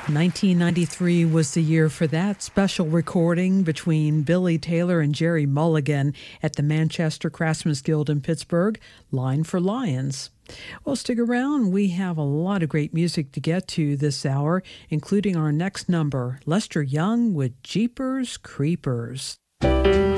1993 was the year for that special recording between Billy Taylor and Jerry Mulligan at the Manchester Craftsmen's Guild in Pittsburgh, Line for Lions. Well, stick around. We have a lot of great music to get to this hour, including our next number, Lester Young with Jeepers Creepers.